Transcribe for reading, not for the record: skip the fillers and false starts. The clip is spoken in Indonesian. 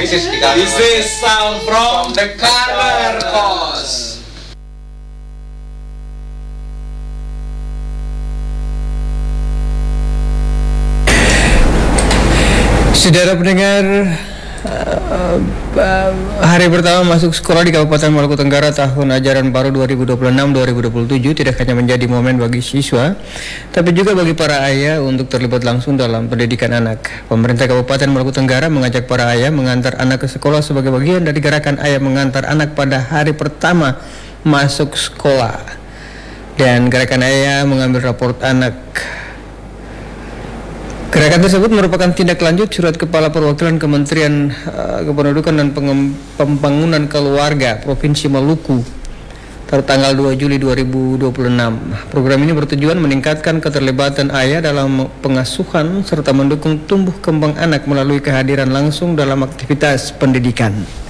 This is sound from the corner cos. Saudara pendengar, hari pertama masuk sekolah di Kabupaten Maluku Tenggara tahun ajaran baru 2026-2027 tidak hanya menjadi momen bagi siswa, tapi juga bagi para ayah untuk terlibat langsung dalam pendidikan anak. Pemerintah Kabupaten Maluku Tenggara mengajak para ayah mengantar anak ke sekolah sebagai bagian dari gerakan ayah mengantar anak pada hari pertama masuk sekolah. Dan gerakan ayah mengambil raport anak. Gerakan tersebut merupakan tindak lanjut surat Kepala Perwakilan Kementerian Kependudukan dan Pembangunan Keluarga Provinsi Maluku tertanggal 2 Juli 2026. Program ini bertujuan meningkatkan keterlibatan ayah dalam pengasuhan serta mendukung tumbuh kembang anak melalui kehadiran langsung dalam aktivitas pendidikan.